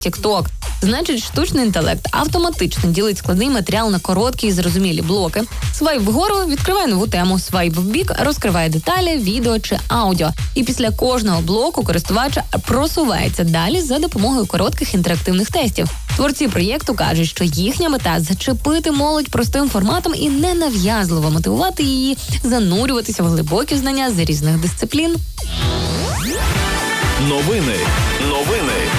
TikTok. Значить, штучний інтелект автоматично ділить складний матеріал на короткі і зрозумілі блоки. Свайп вгору відкриває нову тему, свайп вбік розкриває деталі, відео чи аудіо. І після кожного блоку користувач просувається далі за допомогою коротких інтерактивних тестів. Творці проєкту кажуть, що їхня мета – зачепити молодь простим форматом і ненав'язливо мотивувати її занурюватися в глибокі знання з різних дисциплін. Новини